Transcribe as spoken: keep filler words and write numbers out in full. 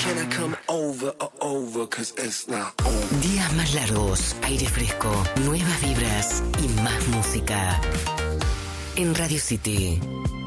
Can I come over or over? Cause it's not over. Días más largos, aire fresco, nuevas vibras y más música. En Radio City.